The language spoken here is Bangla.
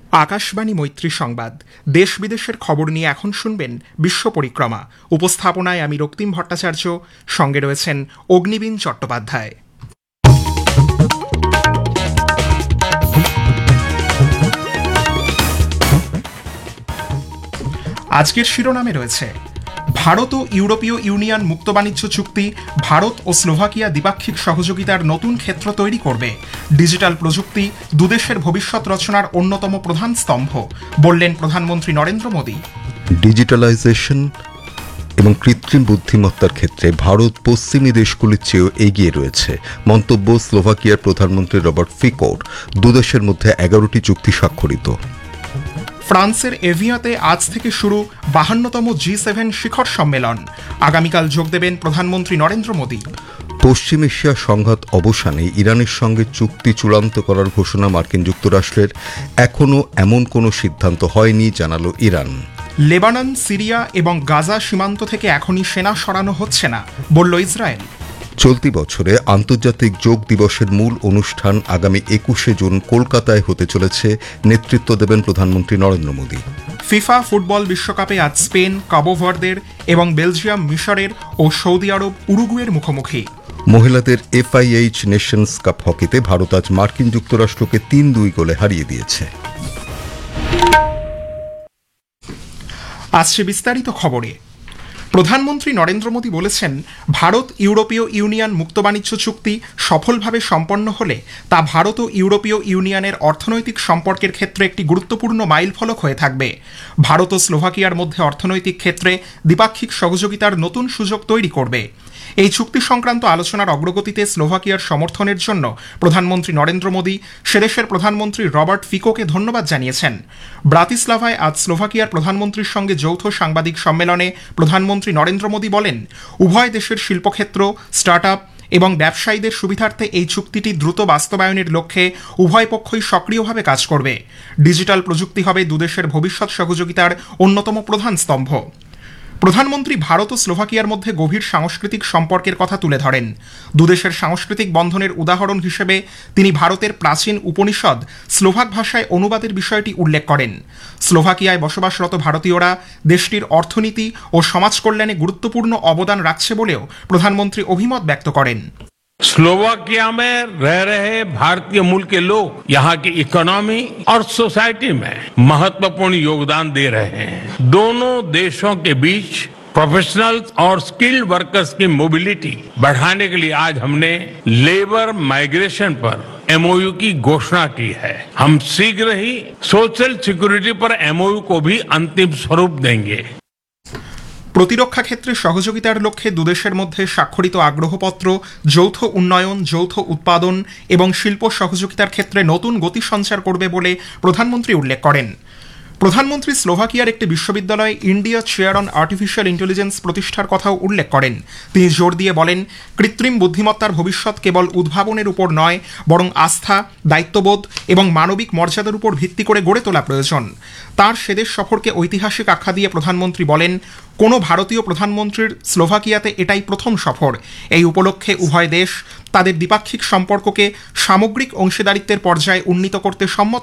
আকাশবাণী মৈত্রী সংবাদ দেশ বিদেশের খবর নিয়ে এখন শুনবেন বিশ্ব পরিক্রমা। উপস্থাপনায় আমি রক্তিম ভট্টাচার্য, সঙ্গে রয়েছেন অগ্নিবীণ চট্টোপাধ্যায়। আজকের শিরোনামে রয়েছে ভারত ও ইউরোপীয় ইউনিয়ন মুক্ত বাণিজ্য চুক্তি, ভারত ও স্লোভাকিয়া দ্বিপাক্ষিক সহযোগিতার নতুন ক্ষেত্র তৈরি করবে। ডিজিটাল প্রযুক্তি দুদেশের ভবিষ্যৎ রচনার অন্যতম প্রধান স্তম্ভ, বললেন প্রধানমন্ত্রী নরেন্দ্র মোদী। ডিজিটালাইজেশন এবং কৃত্রিম বুদ্ধিমত্তার ক্ষেত্রে ভারত পশ্চিমী দেশগুলির চেয়েও এগিয়ে রয়েছে, মন্তব্য স্লোভাকিয়ার প্রধানমন্ত্রী রবার্ট ফিকোর। দুদেশের মধ্যে 11টি চুক্তি স্বাক্ষরিত। ফ্রান্সের এভিয়াতে আজ থেকে শুরু 52তম G7 শিখর সম্মেলন। আগামীকাল যোগ দেবেন প্রধানমন্ত্রী নরেন্দ্র মোদী। পশ্চিম এশিয়া সংঘাত অবসানে ইরানের সঙ্গে চুক্তি চূড়ান্ত করার ঘোষণা মার্কিন যুক্তরাষ্ট্রের। এখনও এমন কোনো সিদ্ধান্ত হয়নি, জানালো ইরান। লেবানন, সিরিয়া এবং গাজা সীমান্ত থেকে এখনই সেনা সরানো হচ্ছে না, বলল ইসরায়েল। চলতি বছরে আন্তর্জাতিক যোগ দিবসের মূল অনুষ্ঠান আগামী 21শে জুন কলকাতায় হতে চলেছে। নেতৃত্ব দেবেন প্রধানমন্ত্রী নরেন্দ্র মোদী। ফিফা ফুটবল বিশ্বকাপে আজ স্পেন কাবো ভার্দের এবং বেলজিয়াম মিশরের ও সৌদি আরব উরুগুয়ের মুখোমুখি। মহিলাদের FIH নেশনস কাপ হকিতে ভারত আজ মার্কিন যুক্তরাষ্ট্রকে 3-2 গোলে হারিয়ে দিয়েছে। আসছে বিস্তারিত খবরে। প্রধানমন্ত্রী নরেন্দ্র মোদী বলেছেন, ভারত ইউরোপীয় ইউনিয়ন মুক্ত বাণিজ্য চুক্তি সফলভাবে সম্পন্ন হলে তা ভারত ও ইউরোপীয় ইউনিয়নের অর্থনৈতিক সম্পর্কের ক্ষেত্রে একটি গুরুত্বপূর্ণ মাইলফলক হয়ে থাকবে। ভারত ও স্লোভাকিয়ার মধ্যে অর্থনৈতিক ক্ষেত্রে দ্বিপাক্ষিক সহযোগিতার নতুন সুযোগ তৈরি করবে। এই চুক্তি সংক্রান্ত আলোচনার অগ্রগতিতে স্লোভাকিয়ার সমর্থনের জন্য প্রধানমন্ত্রী নরেন্দ্র মোদী সেদেশের প্রধানমন্ত্রী রবার্ট ফিকোকে ধন্যবাদ জানিয়েছেন। ব্রাতিস্লাভায় আজ স্লোভাকিয়ার প্রধানমন্ত্রীর সঙ্গে যৌথ সাংবাদিক সম্মেলনে প্রধানমন্ত্রী নরেন্দ্র মোদী বলেন, উভয় দেশের শিল্পক্ষেত্র, স্টার্ট আপ এবং ব্যবসায়ীদের সুবিধার্থে এই চুক্তিটি দ্রুত বাস্তবায়নের লক্ষ্যে উভয় পক্ষই সক্রিয়ভাবে কাজ করবে। ডিজিটাল প্রযুক্তি হবে দুদেশের ভবিষ্যৎ সহযোগিতার অন্যতম প্রধান স্তম্ভ। প্রধানমন্ত্রী ভারত ও স্লোভাকিয়ার মধ্যে গভীর সাংস্কৃতিক সম্পর্কের কথা তুলে ধরেন। দুদেশের সাংস্কৃতিক বন্ধনের উদাহরণ হিসেবে তিনি ভারতের প্রাচীন উপনিষদ স্লোভাক ভাষায় অনুবাদের বিষয়টি উল্লেখ করেন। স্লোভাকিয়ায় বসবাসরত ভারতীয়রা দেশটির অর্থনীতি ও সমাজ কল্যাণে গুরুত্বপূর্ণ অবদান রাখছে বলেও প্রধানমন্ত্রী অভিমত ব্যক্ত করেন। स्लोवाकिया में रह रहे भारतीय मूल के लोग यहाँ की इकोनॉमी और सोसाइटी में महत्वपूर्ण योगदान दे रहे हैं। दोनों देशों के बीच प्रोफेशनल्स और स्किल्ड वर्कर्स की मोबिलिटी बढ़ाने के लिए आज हमने लेबर माइग्रेशन पर MOU की घोषणा की है। हम शीघ्र ही सोशल सिक्योरिटी पर MOU को भी अंतिम स्वरूप देंगे। প্রতিরক্ষা ক্ষেত্রে সহযোগিতার লক্ষ্যে দুদেশের মধ্যে স্বাক্ষরিত আগ্রহপত্র যৌথ উন্নয়ন, যৌথ উৎপাদন এবং শিল্প সহযোগিতার ক্ষেত্রে নতুন গতি সঞ্চার করবে বলে প্রধানমন্ত্রী উল্লেখ করেন। প্রধানমন্ত্রী স্লোভাকিয়ার একটি বিশ্ববিদ্যালয়ে India chair on artificial intelligence প্রতিষ্ঠার কথাও উল্লেখ করেন। তিনি জোর দিয়ে বলেন, কৃত্রিম বুদ্ধিমত্তার ভবিষ্যৎ কেবল উদ্ভাবনের উপর নয়, বরং আস্থা, দায়িত্ববোধ এবং মানবিক মর্যাদার উপর ভিত্তি করে গড়ে তোলা প্রয়োজন। তার সেদেশ সফরকে ঐতিহাসিক আখ্যা দিয়ে প্রধানমন্ত্রী বলেন, কোনো ভারতীয় প্রধানমন্ত্রীর স্লোভাকিয়াতে এটাই প্রথম সফর। এই উপলক্ষে উভয় দেশ তাদের দ্বিপাক্ষিক সম্পর্ককে সামগ্রিক অংশীদারিত্বের পর্যায়ে উন্নীত করতে সম্মত